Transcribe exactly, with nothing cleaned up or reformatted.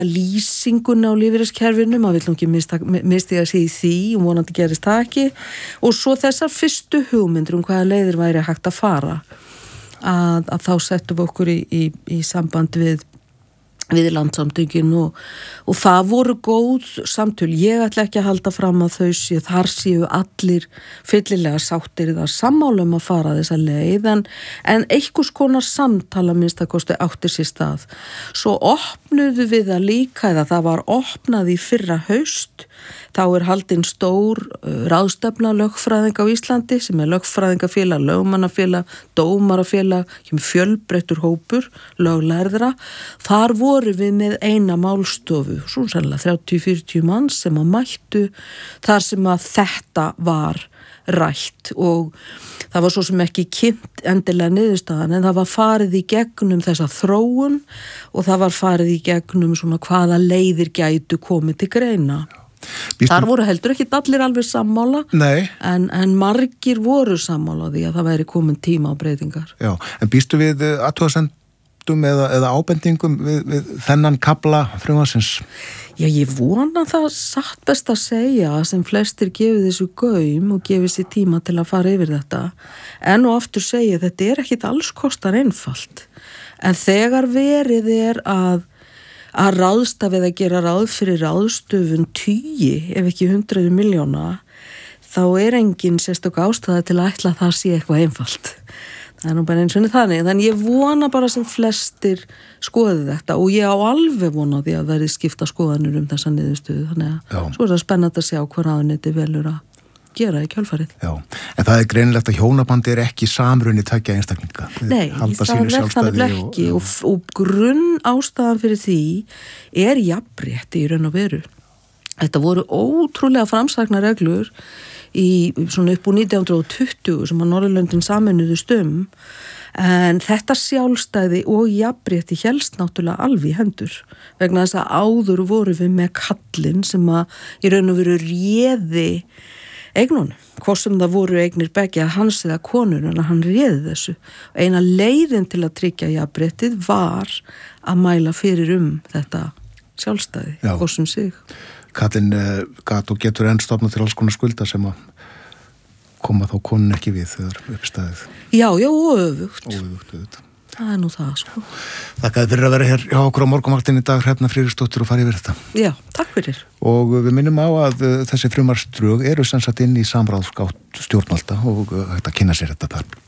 lýsingun á lífeyriskerfinu, maður vill nú ekki mista, mistiga sig í því og vonandi gerist það ekki, og svo þessar fyrstu hugmyndir um hvaða leiðir væri hægt að fara að, að þá settum við okkur í, í, í samband við við landsamtökin og, og það voru góð samtöl. Ég ætla ekki að halda fram að þau séu, þar séu allir fyllilega sáttir eða sammála um að fara þessa leið, en, en einhvers konar samtala minnst að kosti átti sér stað. Svo opnuðu við það líka, eða það var opnað í fyrra haust, þá er haldin stór uh, ráðstefna lögfræðinga á Íslandi sem er lögfræðingafélag, lögmannafélag, dómarafélag, fjölbreyttur hópur, löglærðra. Þar voru við með eina málstofu, svo sannlega þrjátíu til fjörutíu manns sem að mættu þar sem að þetta var rætt og það var svo sem ekki kynnt endilega niðurstaðan en það var farið í gegnum þessa þróun og það var farið í gegnum svona hvaða leiðir gætu komið til greina. Býstu... Þar voru heldur ekki allir alveg sammála en, en margir voru sammála því að það væri komin tíma á breytingar. Já, en býstu við athugasemdum eða, eða ábendingum við, við þennan kafla frumvarpsins? Já, ég vona það satt best að segja sem flestir gefið þessu gaum og gefið sér tíma til að fara yfir þetta. En og aftur segja, þetta er ekkit alls kostar einfalt. En þegar verið er að að ráðstafið að gera ráð fyrir ráðstöfun tugi, ef ekki hundrað miljóna, þá er engin sérstök ástæða til að ætla að það sé eitthvað einfalt. Það er nú bara eins og þannig. Þannig ég vona bara sem flestir skoði þetta og ég á alveg vona því að verði skipta skoðanir um þessa niðurstöðu. Þannig að Já. Svo er það spennandi að sjá hvað ráðuneytið velur að gera í kjölfarið. Já, en það er greinilegt að hjónabandi er ekki samrunni tveggja einstaklinga. Nei, það er þannig ekki og, og, og grunn ástæðan fyrir því er jafnrétti í raun og veru. Þetta voru ótrúlega framsæknar reglur í svona upp úr nítján hundruð tuttugu sem að Norðurlöndin sameinuðust um en þetta sjálfstæði og jafnrétti hélst náttúrulega alveg í hendur vegna þess að áður voru við með kallinn sem að í raun og veru réði eignunum, hvort sem það voru eignir begja hans eða konur en að hann réði þessu. Eina leiðin til að tryggja jafnréttið var að mæla fyrir um þetta sjálfstæði, hvort sem sig. Kallinn uh, gat og getur enn stofnað til alls konar skulda sem að koma þá konun ekki við þegar uppstæðið. Já, já, óöfugt. Óöfugt, auðvitað. Það er nú það, sko. Þakka þér fyrir að vera hér hjá okkur á morgunvaktinni í dag, Hrefna Friðriksdóttir og fara yfir þetta. Já, takk fyrir. Og við minnum á að uh, þessi frumvarpsdrög eru sem sagt inn í samráðsgátt stjórnvalda og uh, hægt að kynna sér þetta þar.